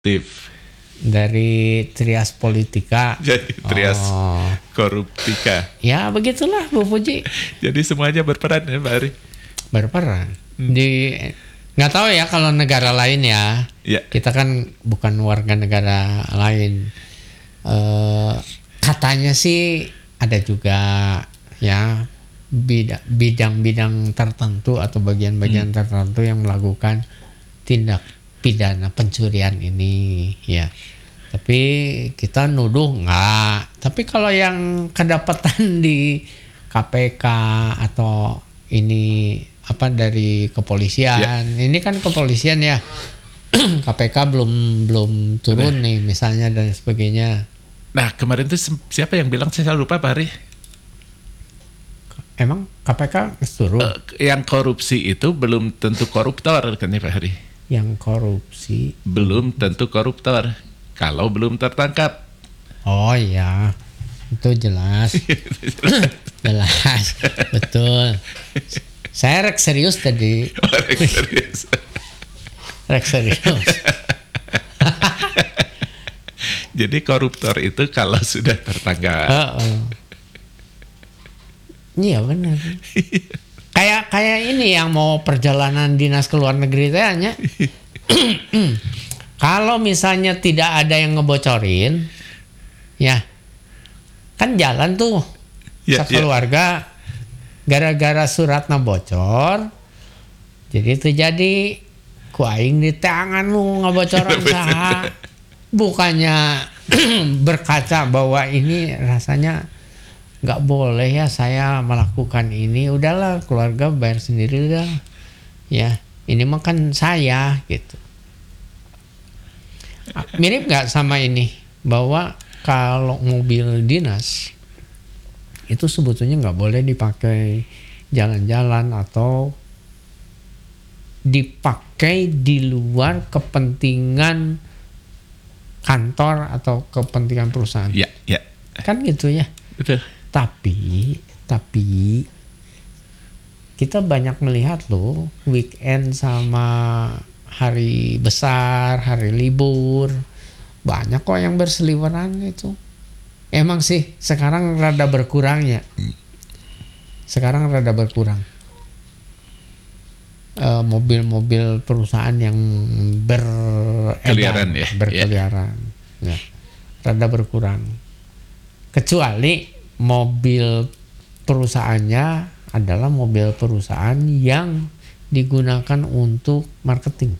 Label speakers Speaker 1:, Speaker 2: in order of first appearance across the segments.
Speaker 1: Dari Trias Politika.
Speaker 2: Jadi Trias Koruptika.
Speaker 1: Ya begitulah Bu Puji.
Speaker 2: Jadi semuanya berperan ya Pak Hari?
Speaker 1: Berperan. Nggak tahu ya kalau negara lain ya. Kita kan bukan warga negara lain. Katanya sih ada juga ya bidang-bidang tertentu atau bagian-bagian tertentu yang melakukan tindak pidana pencurian ini ya. Tapi kita nuduh enggak. Tapi kalau yang kedapatan di KPK atau ini apa dari kepolisian, ini kan kepolisian ya. KPK belum turun nih misalnya dan sebagainya.
Speaker 2: Nah kemarin tuh siapa yang bilang, saya lupa Pak Hari?
Speaker 1: Emang KPK turun?
Speaker 2: Yang korupsi itu belum tentu koruptor kan ya Pak Hari?
Speaker 1: Yang korupsi
Speaker 2: belum tentu koruptor kalau belum tertangkap.
Speaker 1: Oh iya, itu jelas. Jelas, betul. Saya rek serius tadi. Rek serius.
Speaker 2: Jadi koruptor itu kalau sudah tertangkap.
Speaker 1: Iya benar. Kayak ini yang mau perjalanan dinas ke luar negeri tanya. Kalau misalnya tidak ada yang ngebocorin, ya kan jalan tuh sekeluarga gara-gara suratnya bocor, jadi terjadi ku aing di tangan lu ngebocoran saha. Bukannya berkaca bahwa ini rasanya nggak boleh ya saya melakukan ini, udahlah keluarga bayar sendiri dah ya, ini mah kan saya gitu. Mirip nggak sama ini bahwa kalau mobil dinas itu sebetulnya nggak boleh dipakai jalan-jalan atau dipakai di luar kepentingan kantor atau kepentingan perusahaan.
Speaker 2: Ya.
Speaker 1: Kan gitu ya.
Speaker 2: Betul.
Speaker 1: Tapi kita banyak melihat loh weekend sama hari besar, hari libur, banyak kok yang berseliweran itu. Emang sih sekarang rada berkurang ya. Sekarang rada berkurang. Mobil-mobil perusahaan yang berkeliaran ya. Rada berkurang. Kecuali mobil perusahaannya adalah mobil perusahaan yang digunakan untuk marketing.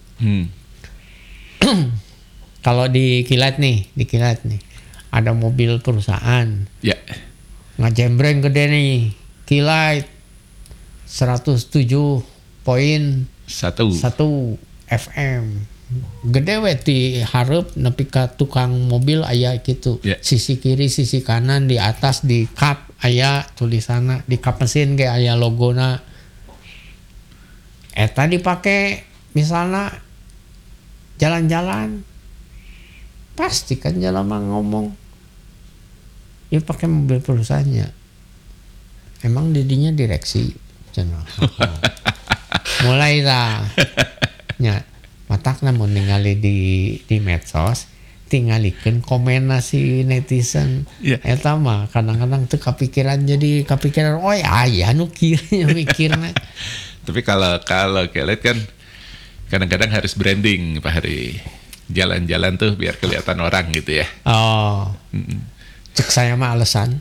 Speaker 1: Kalau di kilat nih, ada mobil perusahaan. Ngajembreng gede nih, kilat 107.1 FM. Gede we ti hareup nepi ka tukang mobil aya gitu. Sisi kiri, sisi kanan, di atas di kap aya tulisanna, di kap mesin ge aya logona. Eta dipake misalnya jalan-jalan, pasti kan jelema ngomong ya pakai mobil perusahaannya. Emang didinya direksi cenah. Mulai dah nya matakna mun ningali di medsos tingalikeun komen si netizen. Eta mah kadang-kadang teu kapikiran, jadi kapikiran aya nu kieu mikirna.
Speaker 2: Tapi kalau kelet kan kadang-kadang harus branding Pak Hari. Jalan-jalan tuh biar kelihatan orang gitu ya.
Speaker 1: Oh. Cek saya mah alasan.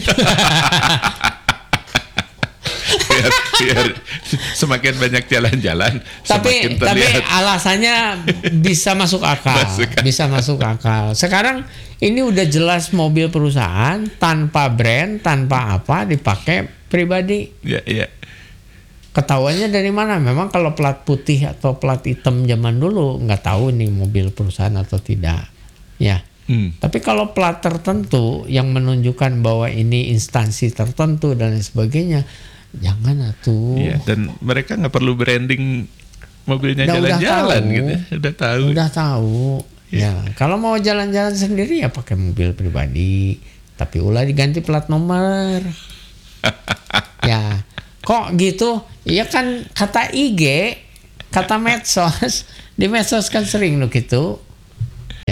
Speaker 2: biar semakin banyak jalan-jalan
Speaker 1: tapi alasannya bisa masuk akal. Bisa masuk akal. Sekarang ini udah jelas mobil perusahaan tanpa brand, tanpa apa, dipakai pribadi.
Speaker 2: Iya.
Speaker 1: Ketahuannya dari mana? Memang kalau plat putih atau plat hitam zaman dulu nggak tahu nih mobil perusahaan atau tidak. Ya. Tapi kalau plat tertentu yang menunjukkan bahwa ini instansi tertentu dan sebagainya, jangan atuh.
Speaker 2: Iya, dan mereka nggak perlu branding mobilnya jalan-jalan gitu. Udah tahu.
Speaker 1: Ya, kalau mau jalan-jalan sendiri ya pakai mobil pribadi, tapi ulah diganti plat nomor. Ya, kok gitu? Iya kan kata IG, kata medsos, di medsos kan sering lo gitu.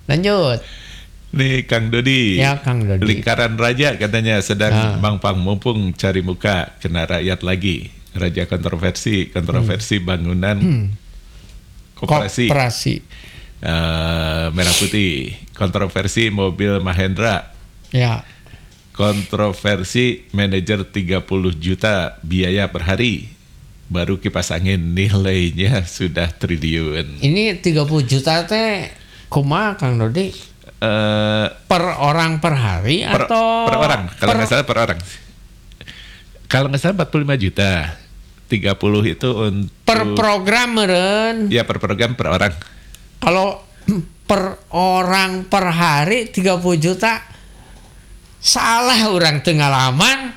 Speaker 1: Lanjut.
Speaker 2: Nih Kang Dodi.
Speaker 1: Ya, Kang Dodi.
Speaker 2: Lingkaran raja katanya sedang mangpang mumpung cari muka kena rakyat lagi. Raja kontroversi bangunan koperasi. Merah Putih. Kontroversi mobil Mahendra.
Speaker 1: Ya.
Speaker 2: Kontroversi manajer 30 juta biaya per hari. Baru kipas angin nilainya sudah triliun.
Speaker 1: Ini 30 juta teh kumaha Kang Dodi? Per orang per hari atau
Speaker 2: per orang? Kalau nggak salah per orang. Kalau nggak salah 45 juta. 30 itu untuk
Speaker 1: per program meren.
Speaker 2: Ya, per program per orang.
Speaker 1: Kalau per orang per hari 30 juta, salah orang tengah laman.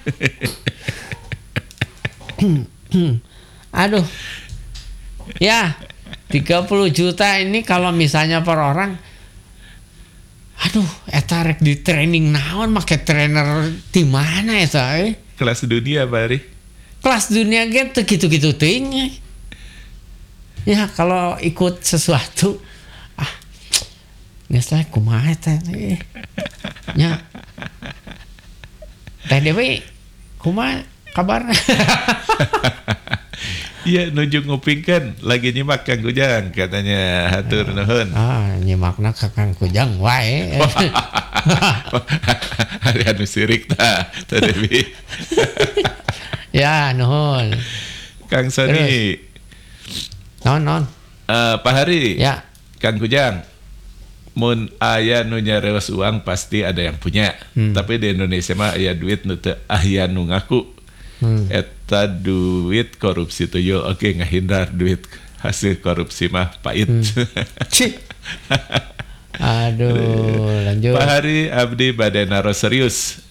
Speaker 1: Aduh. Ya, 30 juta ini kalau misalnya per orang, aduh, eta rek di training naon make trainer di mana eta
Speaker 2: Kelas dunia, Pak Ari.
Speaker 1: Kelas dunia gitu gitu ting. Ya, kalau ikut sesuatu geus lah kumaha teh. Nya. Teh Dewi kumaha kabarna?
Speaker 2: Iya, nuju ngupingkeun lagi nyimak Kang Kujang katanya hatur nuhun.
Speaker 1: Nyimakna ka Kang Kujang wae.
Speaker 2: Hari anu sirik tah Dewi.
Speaker 1: Ya, nuhun.
Speaker 2: Kang Soni.
Speaker 1: Non.
Speaker 2: Pak Hari.
Speaker 1: Ya.
Speaker 2: Kang Kujang. Mun aya nu nyareos uang pasti ada yang punya. Tapi di Indonesia mah aya duit nu teu aya nu ngaku. Eta duit korupsi tuyul. Oke, ngahindar duit hasil korupsi mah pahit.
Speaker 1: Aduh, lanjut.
Speaker 2: Pak Hari abdi bade naros serius.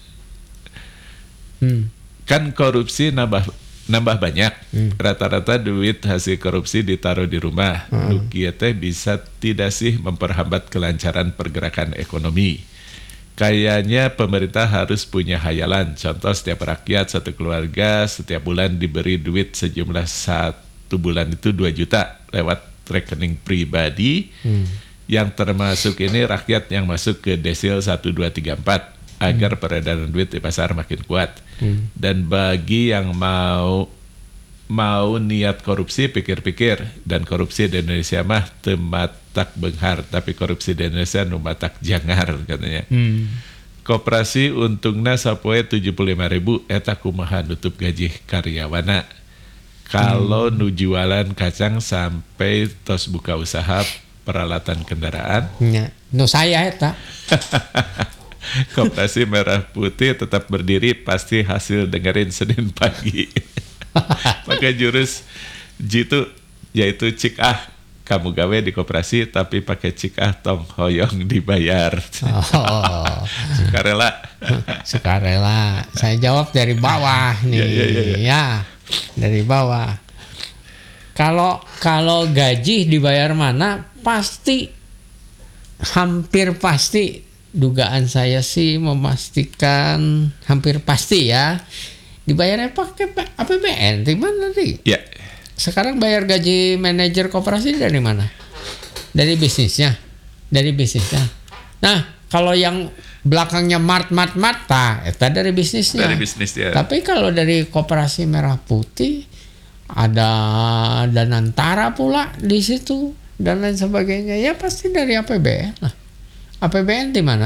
Speaker 2: Kan korupsi nambah banyak. Rata-rata duit hasil korupsi ditaruh di rumah. Kieu teh bisa tidak sih memperhambat kelancaran pergerakan ekonomi. Kayaknya pemerintah harus punya hayalan. Contoh, setiap rakyat satu keluarga setiap bulan diberi duit sejumlah 1 bulan itu 2 juta lewat rekening pribadi. Yang termasuk ini rakyat yang masuk ke desil 1, 2, 3, 4 agar peredaran duit di pasar makin kuat. Dan bagi yang mau niat korupsi, pikir-pikir, dan korupsi di Indonesia mah teu matak beunghar, tapi korupsi di Indonesia nu matak jangar katanya. Koperasi untungna sapoe 75.000 eta kumaha nutup gaji karyawana. Kalau nu jualan kacang sampai tos buka usaha peralatan kendaraan.
Speaker 1: Nu saya eta.
Speaker 2: Koperasi Merah Putih tetap berdiri, pasti hasil dengerin Senin pagi. Pakai jurus jitu, yaitu cik kamu gawe di koperasi tapi pakai cik tong hoyong dibayar. Sukarela.
Speaker 1: Saya jawab dari bawah nih. Ya, dari bawah. Kalau gaji dibayar mana, pasti, hampir pasti, dugaan saya sih memastikan hampir pasti ya, dibayarnya pakai APBN. Di mana nih?
Speaker 2: Ya.
Speaker 1: Sekarang bayar gaji manajer koperasi dari mana? Dari bisnisnya. Nah, kalau yang belakangnya mart, itu dari bisnisnya.
Speaker 2: Dari bisnis ya.
Speaker 1: Tapi kalau dari Koperasi Merah Putih ada Danantara pula di situ dan lain sebagainya. Ya pasti dari APBN lah. APBN di mana?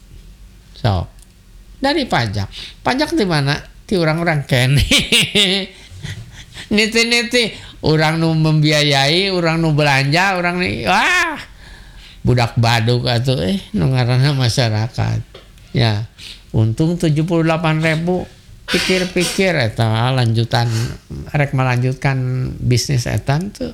Speaker 1: Dari pajak. Pajak di mana? Di orang-orang kene. Niti orang nu membiayai, orang nu belanja, orang nih budak baduk atuh nu ngaranna masyarakat. Ya, untung 78.000. Pikir-pikir eta melanjutkan bisnis etan tuh.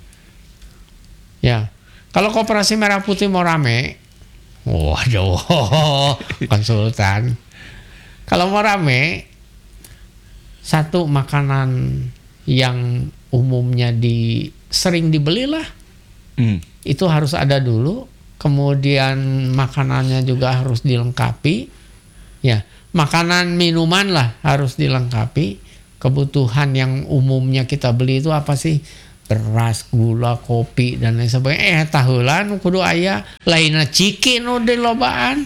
Speaker 1: Ya. Kalau Koperasi Merah Putih mau rame, waduh, konsultan. Kalau mau rame, satu makanan yang umumnya sering dibeli lah, itu harus ada dulu. Kemudian makanannya juga harus dilengkapi, ya. Makanan minuman lah harus dilengkapi. Kebutuhan yang umumnya kita beli itu apa sih? beras, gula, kopi dan lain sebagainya. Tahulan kudu aya lainna ciki nu dilobaan.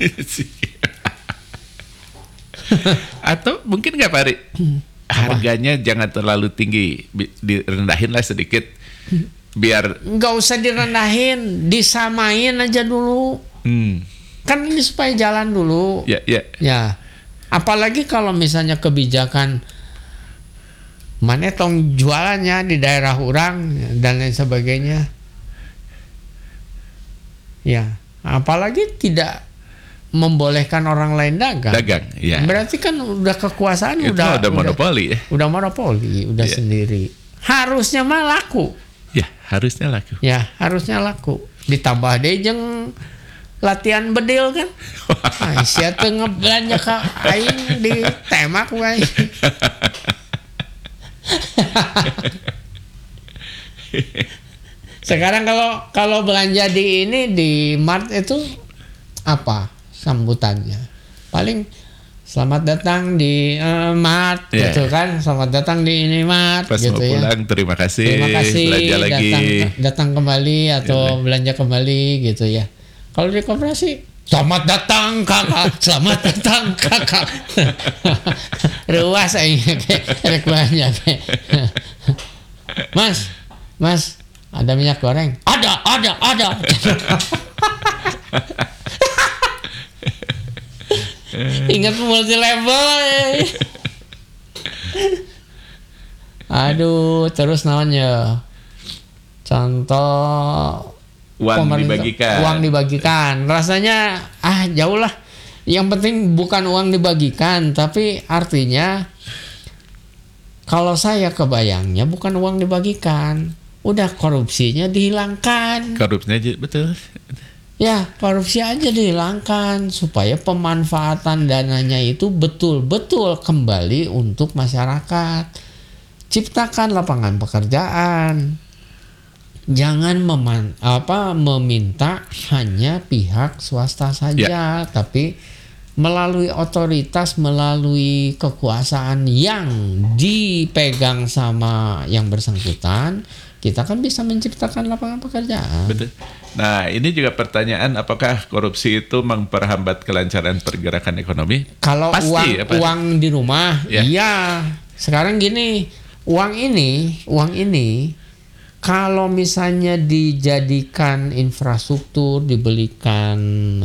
Speaker 2: Atau mungkin nggak Pak Ari, harganya jangan terlalu tinggi, direndahin lah sedikit biar
Speaker 1: nggak usah direndahin, disamain aja dulu. Kan ini supaya jalan dulu. Ya. Apalagi kalau misalnya kebijakan mana tong jualannya di daerah orang dan lain sebagainya. Ya, apalagi tidak membolehkan orang lain dagang.
Speaker 2: Ya.
Speaker 1: Berarti kan udah kekuasaan
Speaker 2: itu udah monopoli.
Speaker 1: Udah monopoli, udah sendiri. Harusnya mah laku.
Speaker 2: Ya, harusnya laku. Ditambah deh jeung latihan bedil kan. Sia teu ngebelanja ka aing di temak wae. Sekarang kalau belanja di Mart itu apa sambutannya? Paling selamat datang di Mart gitu kan, selamat datang di ini Mart. Pas
Speaker 1: gitu
Speaker 2: mau pulang, terima kasih belanja lagi,
Speaker 1: datang kembali atau belanja kembali gitu ya. Kalau di koperasi, selamat datang kakak, selamat datang kakak. Ruas aja kayak banyak. Mas, ada minyak goreng? Ada. Ingat multi level. Aduh, terus namanya. Contoh
Speaker 2: uang
Speaker 1: dibagikan. Rasanya jauh lah. Yang penting bukan uang dibagikan, tapi artinya kalau saya kebayangnya bukan uang dibagikan, udah korupsinya dihilangkan.
Speaker 2: Korupsinya betul.
Speaker 1: Ya, korupsi aja dihilangkan supaya pemanfaatan dananya itu betul-betul kembali untuk masyarakat. Ciptakan lapangan pekerjaan. Jangan meminta hanya pihak swasta saja, tapi melalui otoritas, melalui kekuasaan yang dipegang sama yang bersangkutan, kita kan bisa menciptakan lapangan pekerjaan.
Speaker 2: Betul. Nah, ini juga pertanyaan, apakah korupsi itu memperhambat kelancaran pergerakan ekonomi?
Speaker 1: Kalau uang di rumah, iya. Sekarang gini, uang ini kalau misalnya dijadikan infrastruktur, dibelikan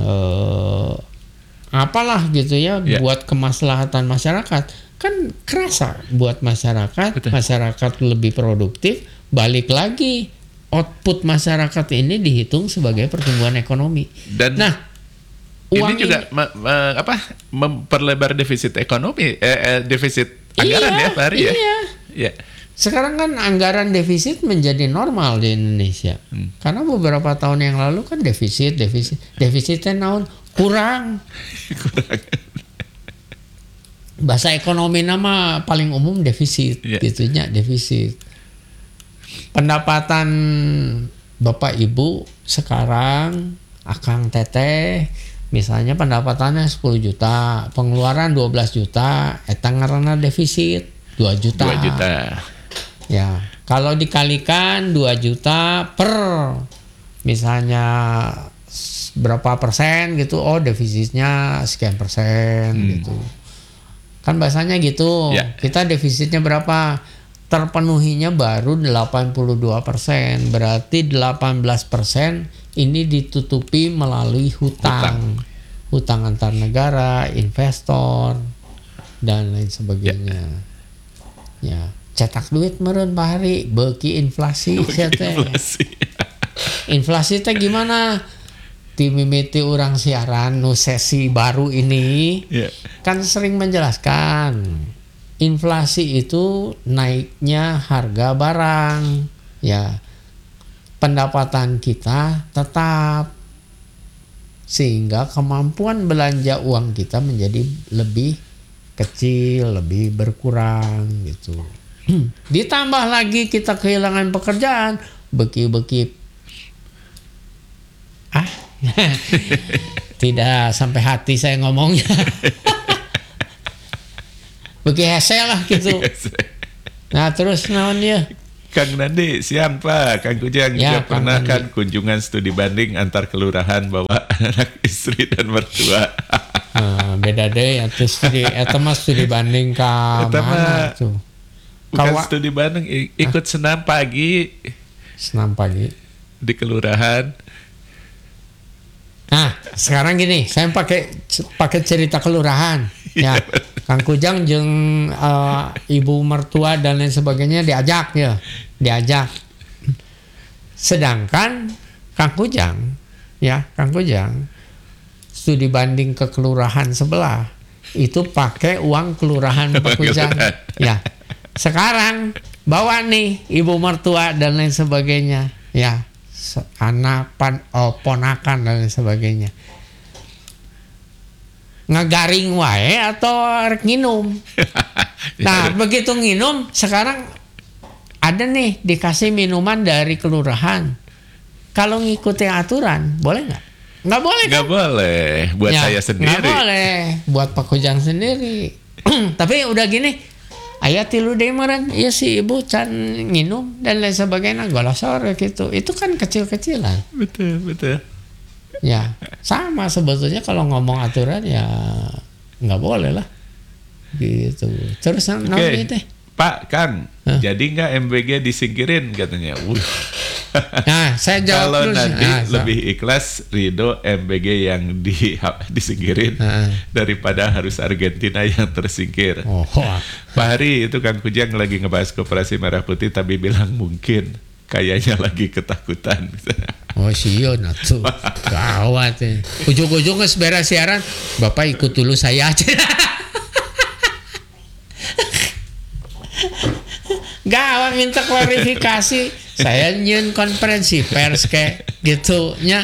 Speaker 1: apalah gitu ya, buat kemaslahatan masyarakat, kan kerasa buat masyarakat. Betul. Masyarakat lebih produktif, balik lagi output masyarakat ini dihitung sebagai pertumbuhan ekonomi.
Speaker 2: Dan ini juga memperlebar defisit ekonomi, defisit anggaran ya Pak Ari ya. Iya.
Speaker 1: Sekarang kan anggaran defisit menjadi normal di Indonesia. Karena beberapa tahun yang lalu kan defisitnya naon kurang. Bahasa ekonomi nama paling umum defisit, gitunya defisit. Pendapatan Bapak Ibu sekarang, akang teteh, misalnya pendapatannya 10 juta, pengeluaran 12 juta, eta ngaranna defisit 2 juta.
Speaker 2: 2 juta.
Speaker 1: Ya, kalau dikalikan 2 juta per misalnya berapa persen gitu, defisitnya sekian persen gitu. Kan bahasanya gitu. Kita defisitnya berapa? Terpenuhinya baru 82%. Berarti 18% ini ditutupi melalui hutang. Hutang antar negara, investor dan lain sebagainya. Ya. Cetak duit meureun Pak Hari, beuki inflasi sia teh. Inflasi teh gimana? Ti mimiti urang siaran nu sesi baru ini kan sering menjelaskan inflasi itu naiknya harga barang, ya. Pendapatan kita tetap, sehingga kemampuan belanja uang kita menjadi lebih kecil, lebih berkurang gitu. Ditambah lagi kita kehilangan pekerjaan, beki-beki tidak sampai hati saya ngomongnya. Beki hese lah gitu. Nah terus naon ya?
Speaker 2: Kang Nandi, siang Pak. Kang Kujang
Speaker 1: Ya,
Speaker 2: juga
Speaker 1: Kang
Speaker 2: pernah
Speaker 1: Nandi.
Speaker 2: kan kunjungan studi banding antar kelurahan bawa anak istri dan mertua.
Speaker 1: Beda deh atuh eta mah studi banding ka
Speaker 2: Eta
Speaker 1: mana
Speaker 2: mah
Speaker 1: tuh.
Speaker 2: Bukan
Speaker 1: Kawa-
Speaker 2: studi banding, ikut senam pagi
Speaker 1: Senam pagi.
Speaker 2: di kelurahan.
Speaker 1: Nah, sekarang gini, saya pakai cerita kelurahan. Ya, Kang Kujang jeung ibu mertua dan lain sebagainya diajak ya, diajak. Sedangkan Kang Kujang studi banding ke kelurahan sebelah itu pakai uang kelurahan Pak Kujang. Ya, sekarang bawa nih ibu mertua dan lain sebagainya. Ya, anak ponakan dan lain sebagainya. Ngagaring wae atau rek nginum. Nah, begitu nginum sekarang ada nih dikasih minuman dari kelurahan. Kalau ngikuti aturan, boleh nggak? Nggak boleh kan?
Speaker 2: Nggak boleh buat
Speaker 1: Ya,
Speaker 2: saya sendiri.
Speaker 1: nggak boleh buat Pak Kujang sendiri. Tapi udah gini, aya tilu deui meureun, ieu si ibu can nginum dan lain sebagainya, golosor gitu. Itu kan kecil-kecilan.
Speaker 2: Betul.
Speaker 1: Ya, sama sebetulnya kalau ngomong aturan ya nggak boleh lah. Gitu. Terus
Speaker 2: Oke,
Speaker 1: teh.
Speaker 2: Pak Kang, jadi nggak MBG disingkirin katanya? Wuh.
Speaker 1: Nah, saya jawab
Speaker 2: Kalau
Speaker 1: dulu.
Speaker 2: nanti
Speaker 1: Nah,
Speaker 2: lebih ikhlas Ridho MBG yang disingkirin daripada harus Argentina yang tersingkir.
Speaker 1: Oh,
Speaker 2: Pak Hari itu Kang Kujang lagi ngebahas Koperasi Merah Putih tapi bilang mungkin kayaknya lagi ketakutan.
Speaker 1: oh sieun atuh. Gawat ya. Ujung-ujung geus beres siaran, Bapak ikut dulu saya aja. Gawat minta klarifikasi. Saya nyeun konferensi pers kayak gitu nya.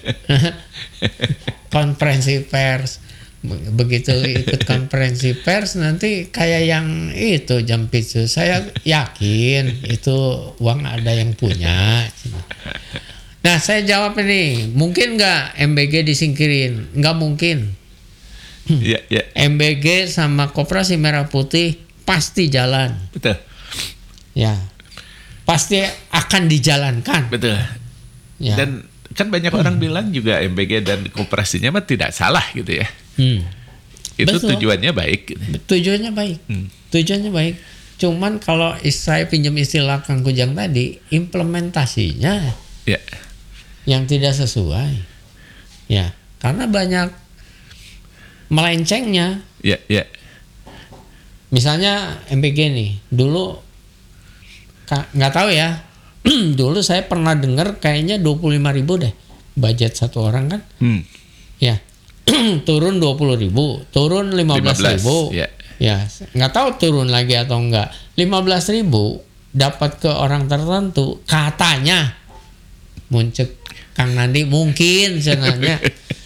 Speaker 1: Konferensi pers. Begitu ikut konferensi pers nanti kayak yang itu jam pisu. Saya yakin itu uang ada yang punya. Nah, saya jawab ini, mungkin nggak MBG disingkirin? Nggak mungkin.
Speaker 2: Ya.
Speaker 1: MBG sama Koperasi Merah Putih pasti jalan.
Speaker 2: Betul.
Speaker 1: Ya, pasti akan dijalankan.
Speaker 2: Betul.
Speaker 1: Ya.
Speaker 2: Dan kan banyak orang bilang juga MBG dan koperasinya mah tidak salah gitu ya. Itu
Speaker 1: Betul.
Speaker 2: tujuannya baik.
Speaker 1: Tujuannya baik. Tujuannya baik. Cuman kalau saya pinjam istilah Kang Kujang tadi, implementasinya
Speaker 2: Ya.
Speaker 1: yang tidak sesuai. Ya, karena banyak melencengnya.
Speaker 2: Ya.
Speaker 1: Misalnya MBG nih, dulu nggak tahu ya. Dulu saya pernah dengar kayaknya 25.000 deh budget satu orang kan. Ya. Turun 20.000, turun 15.000. Ya, nggak tahu turun lagi atau enggak. 15.000 dapat ke orang tertentu katanya. Muncul Kang Nandi mungkin sebenarnya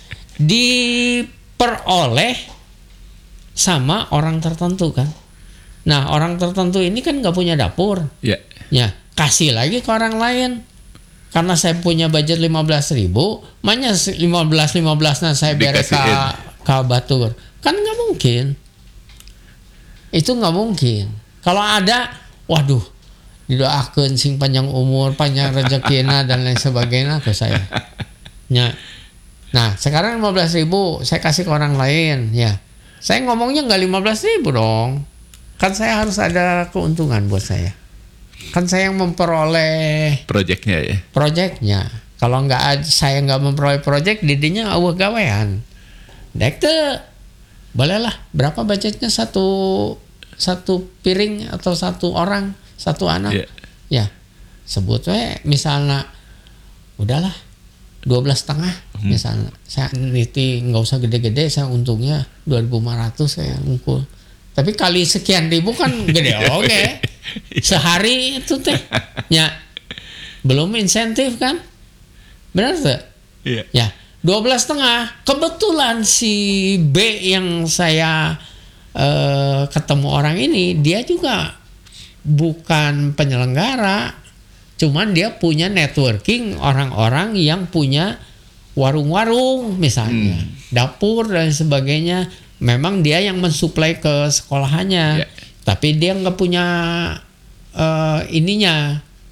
Speaker 1: diperoleh sama orang tertentu kan. Nah, orang tertentu ini kan nggak punya dapur.
Speaker 2: Ya.
Speaker 1: Ya, kasih lagi ke orang lain. Karena saya punya budget 15.000, makanya 15 nah saya beres ke batur. Kan nggak mungkin. Itu nggak mungkin. Kalau ada, waduh, didoakeun sing panjang umur, panjang rezekina dan lain sebagainya ke saya. Ya. Nah, sekarang 15.000 saya kasih ke orang lain, ya. Saya ngomongnya nggak 15.000 dong. Kan saya harus ada keuntungan buat saya. Kan saya yang memperoleh
Speaker 2: Proyeknya ya.
Speaker 1: proyeknya. Kalau saya nggak memperoleh proyek, didinya awah gawean. Dek teh, bolehlah. Berapa budgetnya satu piring atau satu orang, satu anak? Ya, sebut we misalnya, udahlah 12,5 misalnya. Saya niti nggak usah gede-gede, saya untungnya 2.500 saya ngumpul. Tapi kali sekian ribu kan gede oke. Sehari itu teh. Ya. Belum insentif kan? Benar tuh?
Speaker 2: Iya.
Speaker 1: Ya. 12,5. Kebetulan si B yang saya ketemu orang ini, dia juga bukan penyelenggara. Cuman dia punya networking orang-orang yang punya warung-warung misalnya. Dapur dan sebagainya. Memang dia yang mensuplai ke sekolahannya, tapi dia nggak punya ininya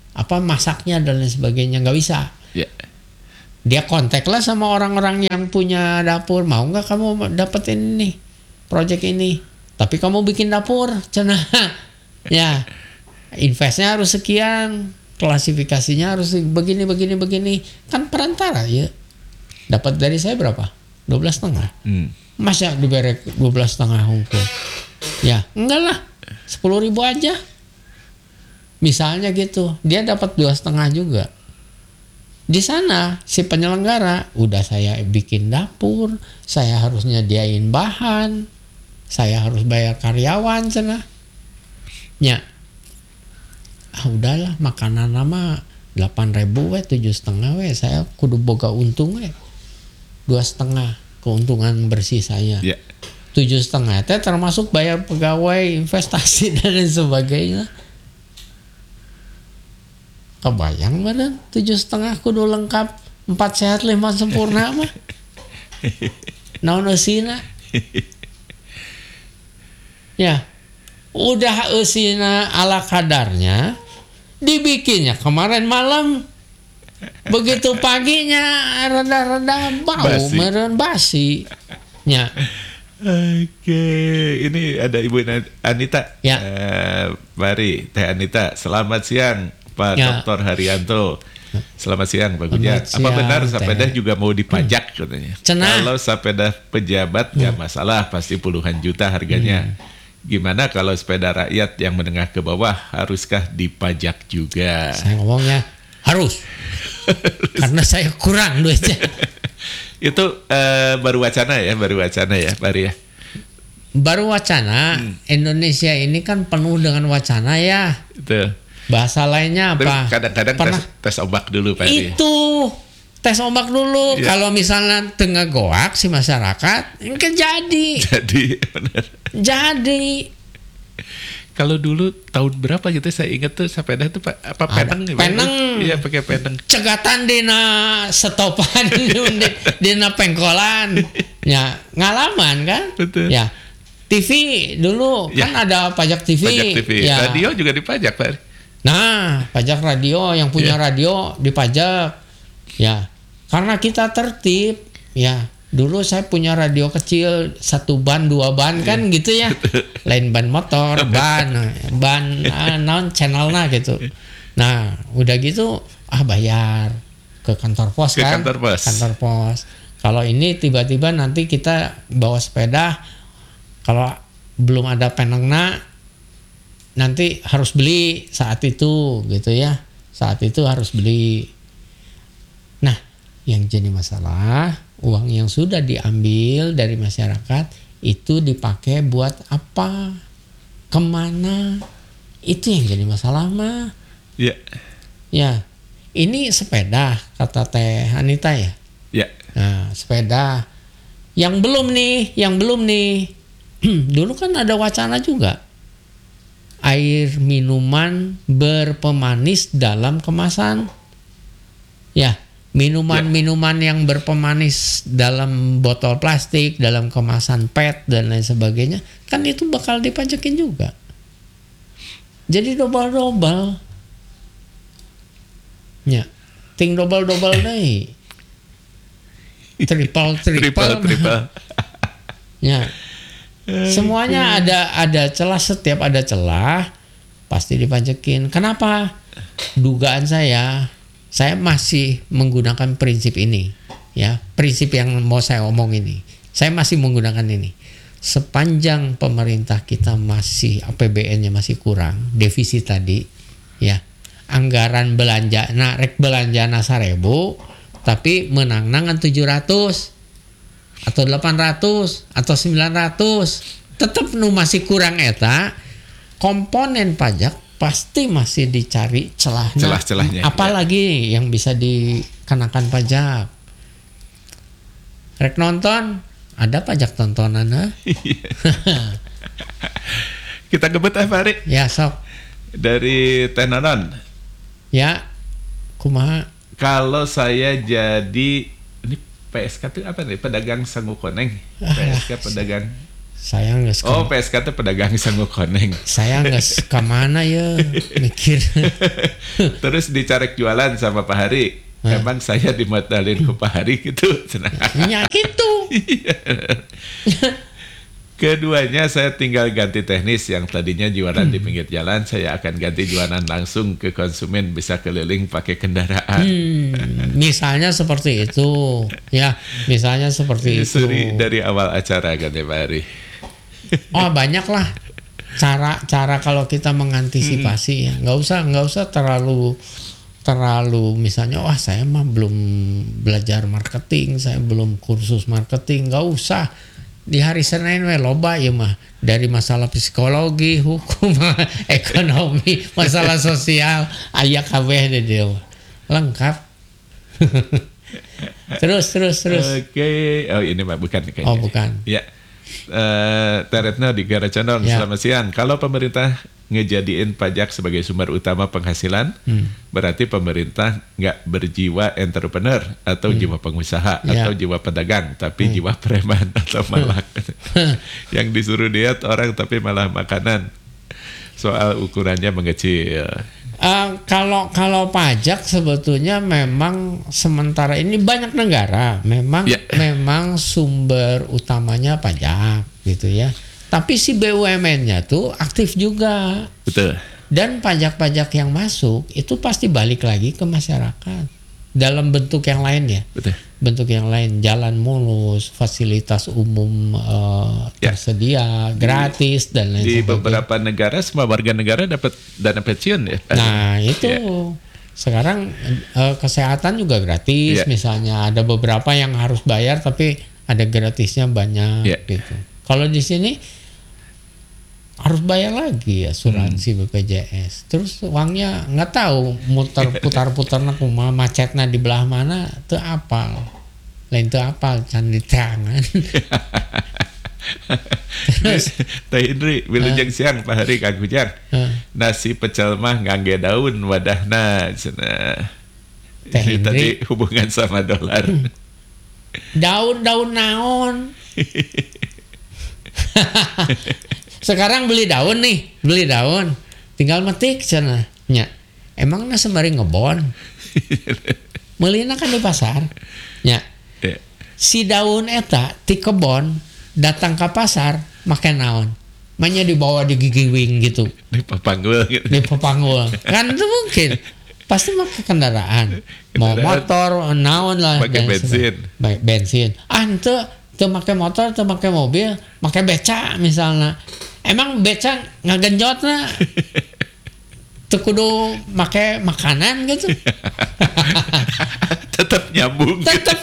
Speaker 1: apa masaknya dan lain sebagainya, nggak bisa.
Speaker 2: Ya.
Speaker 1: Dia kontak lah sama orang-orang yang punya dapur, mau nggak kamu dapetin ini project ini, tapi kamu bikin dapur, cenah. Ya, investnya harus sekian, klasifikasinya harus begini, kan perantara ya. Dapat dari saya berapa? 12,5. Masa diberek 12,5 hukum? Ya, enggak lah, 10.000 aja. Misalnya gitu, dia dapat 2,5 juga. Di sana si penyelenggara udah saya bikin dapur, saya harus nyediain bahan, saya harus bayar karyawan cenah. Ya, udahlah makanan nama 8.000 we, 7,5 we, saya kudu boga untung we, 2,5 keuntungan bersih saya. 7,5 teh termasuk bayar pegawai, investasi dan lain sebagainya. Kebayang badan 7,5 kudu lengkap 4 sehat 5 sempurna mah. Naon eusina? Ya, udah eusina ala kadarnya, dibikinnya kemarin malam. Begitu paginya rada-rada bau, meureun basi. Ya.
Speaker 2: Oke, ini ada Ibu Anita.
Speaker 1: Ya.
Speaker 2: Mari Teh Anita, selamat siang Pak Dr. Haryanto. Selamat siang Pak Gujat. Apa benar sepeda juga mau dipajak katanya? Kalau sepeda pejabat nggak masalah, pasti puluhan juta harganya. Gimana kalau sepeda rakyat yang menengah ke bawah, haruskah dipajak juga?
Speaker 1: Saya ngomongnya harus. Karena saya kurang duitnya.
Speaker 2: Itu baru wacana ya Pak ya.
Speaker 1: Baru wacana. Indonesia ini kan penuh dengan wacana ya.
Speaker 2: Itu.
Speaker 1: Bahasa lainnya apa?
Speaker 2: Kadang-kadang tes ombak dulu Pak.
Speaker 1: Itu tes ombak dulu. Ya. Kalau misalnya tengah goak si masyarakat, ini kan jadi.
Speaker 2: Benar.
Speaker 1: Jadi.
Speaker 2: Kalau dulu tahun berapa gitu saya ingat tuh sepeda itu apa peneng nih?
Speaker 1: Peneng.
Speaker 2: Iya pakai peneng.
Speaker 1: Cegatan dina stopan dina pengkolan. Ya, ngalaman kan?
Speaker 2: Betul.
Speaker 1: Ya. TV dulu kan ada pajak TV.
Speaker 2: Pajak TV.
Speaker 1: Ya.
Speaker 2: Radio juga dipajak, Pak.
Speaker 1: Nah, pajak radio, yang punya radio dipajak. Ya. Karena kita tertib, ya. Dulu saya punya radio kecil 1 ban 2 ban kan gitu ya, lain ban motor, ban non channelnya gitu. Nah udah gitu bayar ke kantor pos kan, kantor pos. Kalau ini tiba-tiba nanti kita bawa sepeda, kalau belum ada penengna nanti harus beli saat itu gitu ya, saat itu harus beli. Nah yang jadi masalah, uang yang sudah diambil dari masyarakat itu dipakai buat apa, kemana, itu yang jadi masalah mah.
Speaker 2: Ya.
Speaker 1: Ya, ini sepeda kata Teh Anita ya.
Speaker 2: Ya.
Speaker 1: Nah, sepeda yang belum nih. Dulu kan ada wacana juga, air minuman berpemanis dalam kemasan. Ya. Minuman yang berpemanis dalam botol plastik, dalam kemasan PET dan lain sebagainya, kan itu bakal dipajakin juga. Jadi dobal-dobal. Ya, ting dobal-dobal deh. Triple. Ya. Semuanya ada celah, setiap ada celah pasti dipajakin. Kenapa? Dugaan saya masih menggunakan prinsip ini, ya, prinsip yang mau saya omong ini. Saya masih menggunakan ini. Sepanjang pemerintah kita masih APBN-nya masih kurang, defisit tadi, ya, anggaran belanja, rek belanja 1.000, tapi menang-nangan 700 atau 800 atau 900, tetap nu masih kurang eta, komponen pajak pasti masih dicari celah-celahnya. Apalagi yang bisa dikenakan pajak. Rek nonton, ada pajak tontonan.
Speaker 2: Kita gebet Pak.
Speaker 1: Ya sok.
Speaker 2: Dari Tenanon.
Speaker 1: Ya, kumaha?
Speaker 2: Kalau saya jadi, ini PSK itu apa nih? Pedagang sangu koneng. PSK pedagang
Speaker 1: Saya nggak
Speaker 2: PSK itu pedagang sanggup koneng.
Speaker 1: Saya nggak kemana ya mikir.
Speaker 2: Terus dicarek jualan sama Pak Hari. Emang saya dimodalin ke Pak Hari gitu.
Speaker 1: Ya gitu.
Speaker 2: Keduanya saya tinggal ganti teknis, yang tadinya jualan di pinggir jalan, saya akan ganti jualan langsung ke konsumen, bisa keliling pakai kendaraan.
Speaker 1: Misalnya seperti itu, ya, misalnya seperti itu.
Speaker 2: Dari awal acara kan ya Pak Hari.
Speaker 1: Oh banyak lah cara kalau kita mengantisipasi ya, nggak usah terlalu misalnya, wah saya mah belum belajar marketing, saya belum kursus marketing, nggak usah. Di hari Senin loba ya mah, dari masalah psikologi, hukum, ekonomi, masalah sosial, aya kabeh deh dia lengkap. terus.
Speaker 2: Oke. Oh ini mah bukan kayaknya.
Speaker 1: Oh bukan.
Speaker 2: Ya. Teretno di Gara Condong, selamat siang. Kalau pemerintah ngejadiin pajak sebagai sumber utama penghasilan, berarti pemerintah nggak berjiwa entrepreneur atau jiwa pengusaha atau jiwa pedagang, tapi jiwa preman atau malak. Yang disuruh diet orang tapi malah makanan. Soal ukurannya mengecil.
Speaker 1: Kalau pajak sebetulnya memang sementara ini banyak negara memang sumber utamanya pajak gitu ya. Tapi si BUMN-nya tuh aktif juga.
Speaker 2: Betul.
Speaker 1: Dan pajak-pajak yang masuk itu pasti balik lagi ke masyarakat dalam bentuk yang lain ya.
Speaker 2: Betul.
Speaker 1: Bentuk yang lain, jalan mulus, fasilitas umum tersedia, gratis dan lain sebagainya.
Speaker 2: Di beberapa negara semua warga negara dapat dana pensiun ya.
Speaker 1: Nah itu sekarang kesehatan juga gratis. Misalnya ada beberapa yang harus bayar tapi ada gratisnya banyak gitu. Kalau di sini harus bayar lagi asuransi BPJS. Terus uangnya nggak tahu putar-putar macetnya di belah mana tuh apal. Lain tuh apal can di tangan. Terus
Speaker 2: Teh Indri wilujeng siang Pak Hari Kang Kujang. Nasi pecel mah ngangge daun wadahna cenah. Ini tadi hubungan sama dolar.
Speaker 1: Daun naon? Sekarang beli daun, tinggal metik cenah nya. Emangna sembari ngebon. Meulina kan di pasar nya. Si daun eta ti kebon datang ke pasar make naon? Manya dibawa di gigiwing gitu.
Speaker 2: Di papanggul gitu.
Speaker 1: Di papanggul. Kan itu mungkin. Pasti pakai kendaraan. Mau motor, naon lah.
Speaker 2: Pakai bensin.
Speaker 1: Bensin. Ente pakai motor, pakai mobil, pakai beca misalnya. Emang beca ngagenjotna teu kudu make makanan gitu.
Speaker 2: Tetap nyambung.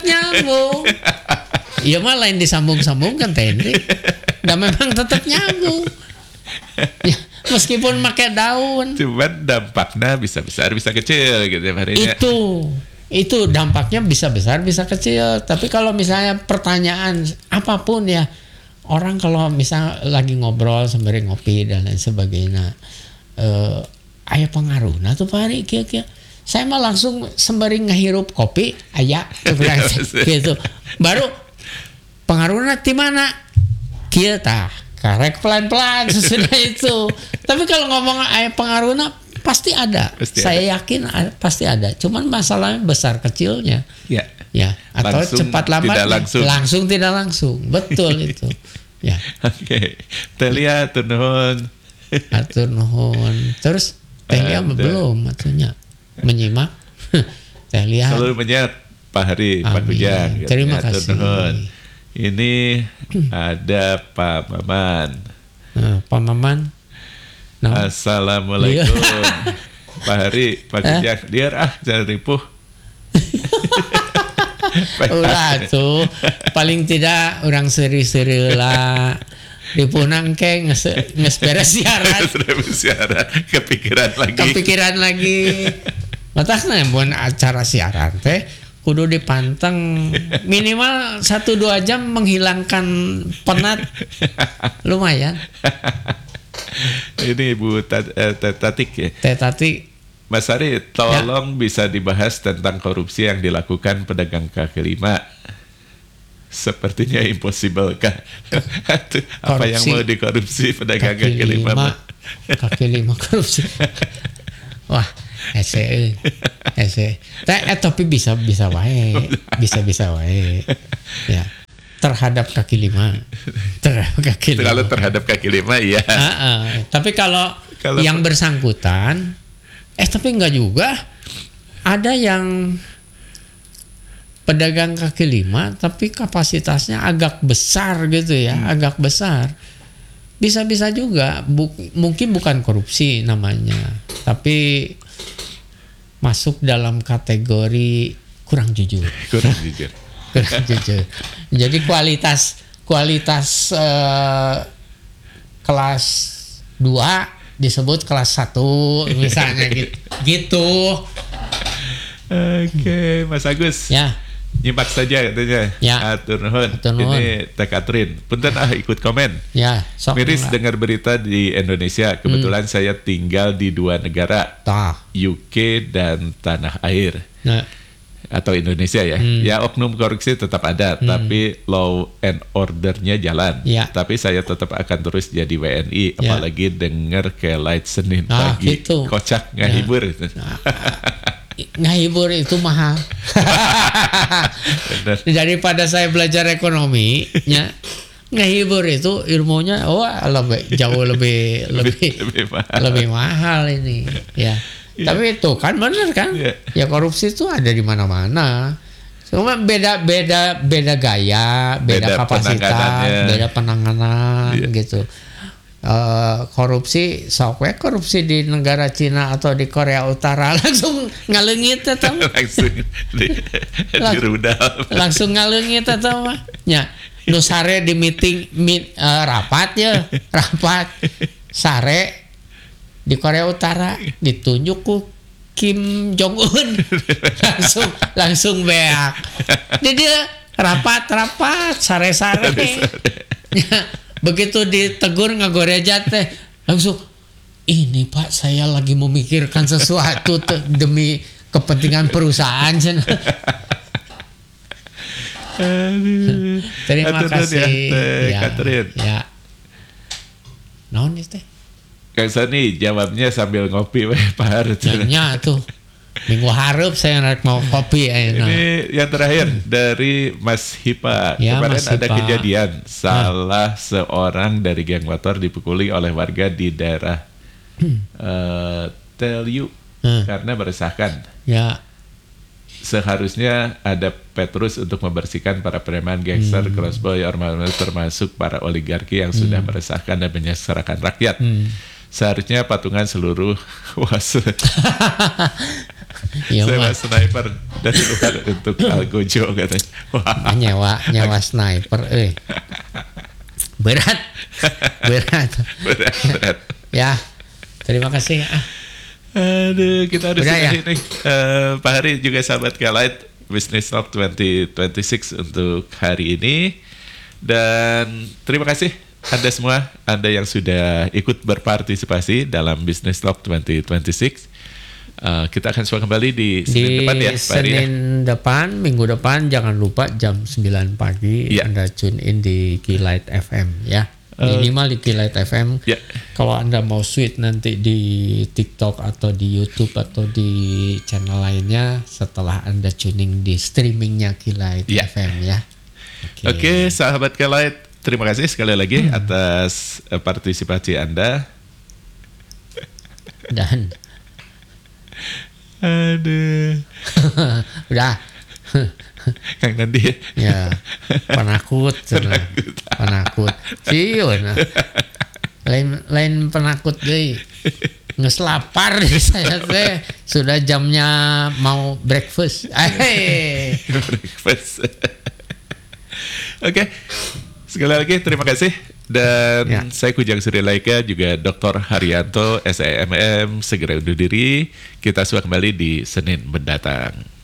Speaker 1: Iya mah lain disambung-sambungkan Teh Hendrik. Dan memang tetap nyambung. Ya, meskipun make daun.
Speaker 2: Cuman dampaknya bisa besar, bisa kecil gitu ya Marinya.
Speaker 1: Itu dampaknya bisa besar, bisa kecil. Tapi kalau misalnya pertanyaan apapun ya, orang kalau misalnya lagi ngobrol sembari ngopi dan lain sebagainya, aya pengaruhna tuh Pak Hari kira-kira. Saya mah langsung sembari ngehirup kopi, aya gitu. Baru pengaruhna di mana? Kieu tah, karek pelan-pelan sesudah itu. Tapi kalau ngomong aya pengaruhna pasti ada. Saya yakin pasti ada. Cuman masalahnya besar kecilnya. Ya, atau
Speaker 2: langsung
Speaker 1: cepat lambat langsung tidak langsung. Betul itu. Ya.
Speaker 2: Oke. Telia atur nuhun.
Speaker 1: Atur nuhun. Terus Telia belum atunya menyimak. Telia.
Speaker 2: Selalu menyimak Pak Hari, Pak Kujang.
Speaker 1: Terima kasih.
Speaker 2: Nuhun. Ini ada Pak Maman.
Speaker 1: Pak Maman.
Speaker 2: Assalamualaikum. Pak Hari, Pak Kujang. Dia jangan ripuh.
Speaker 1: Ulah tuh paling tidak orang seri-seri lah di punang ke ngesperes siaran kepikiran lagi matakna buat acara siaran teh kudu dipanteng minimal 1-2 jam menghilangkan penat lumayan.
Speaker 2: Ini Ibu Tatik ya.
Speaker 1: Tatik.
Speaker 2: Mas Ari, tolong bisa dibahas tentang korupsi yang dilakukan pedagang kaki lima. sepertinya impossible kah? Apa yang mau dikorupsi pedagang kaki lima?
Speaker 1: Kaki lima korupsi. Wah, ese. Tapi bisa wae. Bisa wae. Ya. Terhadap kaki lima.
Speaker 2: Kalau terhadap kaki lima, iya.
Speaker 1: Tapi kalau yang bersangkutan, tapi enggak juga. Ada yang pedagang kaki lima tapi kapasitasnya agak besar gitu ya, agak besar. Bisa juga, mungkin bukan korupsi namanya, tapi masuk dalam kategori kurang jujur.
Speaker 2: Kurang jujur.
Speaker 1: Jadi kualitas kelas 2 disebut kelas 1 misalnya gitu.
Speaker 2: Oke, Mas Agus.
Speaker 1: Ya.
Speaker 2: Nyimak saja katanya.
Speaker 1: Ya.
Speaker 2: Atur nuhun. Ini Teh Katrin. Punten ikut komen.
Speaker 1: Ya,
Speaker 2: Miris dengar berita di Indonesia. Kebetulan saya tinggal di 2 negara. UK dan tanah air.
Speaker 1: Nah.
Speaker 2: Atau Indonesia ya. Ya, oknum korupsi tetap ada, tapi law and order-nya jalan.
Speaker 1: Ya.
Speaker 2: Tapi saya tetap akan terus jadi WNI, apalagi dengar ke Light Senin pagi.
Speaker 1: Gitu.
Speaker 2: Kocak ngahibur.
Speaker 1: Ngahibur itu mahal. Daripada saya belajar ekonomi, ngahibur itu ilmunya jauh lebih mahal ini. Ya. Tapi itu kan benar kan? Ya korupsi itu ada di mana-mana. Cuma beda gaya, beda kapasitas, beda penanganan gitu. Korupsi korupsi di negara Cina atau di Korea Utara langsung ngalengit atau langsung ngalengit atau nya nu sare di meeting rapat sare di Korea Utara ditunjuk ku Kim Jong Un langsung beak dia rapat sare begitu ditegur ngagorejat teh langsung ini Pak saya lagi memikirkan sesuatu demi kepentingan perusahaan. Terima kasih
Speaker 2: Katrin.
Speaker 1: Ya. Naon teh?
Speaker 2: Kang Sani jawabnya sambil ngopi Pak Harut.
Speaker 1: Nya tuh. Minggu harap saya mau kopi.
Speaker 2: Ini yang terakhir dari Mas Hipa. Kemarin ada kejadian salah seorang dari geng motor dipukuli oleh warga di daerah Telyu karena meresahkan.
Speaker 1: Ya.
Speaker 2: Seharusnya ada Petrus untuk membersihkan para preman, gangster, crossboy, ormas termasuk para oligarki yang sudah meresahkan dan menyengsarakan rakyat. Seharusnya patungan seluruh sewa sniper dari luar untuk Algojo katanya.
Speaker 1: Nyewa sniper berat. Ya, terima kasih.
Speaker 2: Aduh, kita harus
Speaker 1: sudahi
Speaker 2: nih. Pak Hari juga sahabat Kelight Business Talk 2026 untuk hari ini. Dan terima kasih Anda semua, Anda yang sudah ikut berpartisipasi dalam Business Talk 2026. Kita akan semua kembali di Senin depan ya, Pak Hari.
Speaker 1: Senin depan, minggu depan jangan lupa jam 9 pagi Anda tune in di Kelight FM ya. Minimal di Kelight FM. Kalau Anda mau switch nanti di TikTok atau di YouTube atau di channel lainnya setelah Anda tuning di streamingnya Kelight FM ya.
Speaker 2: Oke, sahabat Kelight, terima kasih sekali lagi atas partisipasi Anda.
Speaker 1: Dan
Speaker 2: aduh.
Speaker 1: Udah.
Speaker 2: Kang Nandi
Speaker 1: ya penakut. Ciun lain penakut deh nges lapar saya teh sudah jamnya mau breakfast.
Speaker 2: Breakfast. Oke, sekali lagi terima kasih. Dan saya Kujang Surya juga Dr. Haryanto SIMM segera undur diri. Kita semua kembali di Senin mendatang.